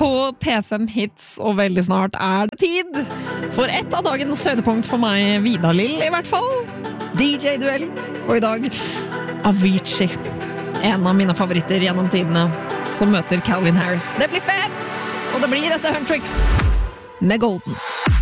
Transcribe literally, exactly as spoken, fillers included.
på P fem Hits, og veldig snart er det tid for et av dagens høydepunkt for meg, Vidar-Lill i hvert fall. D J-duell, og i dag Avicii. En av mine favoritter gjennom tidene, som møter Calvin Harris. Det blir fett, og det blir etter Huntrix med Golden.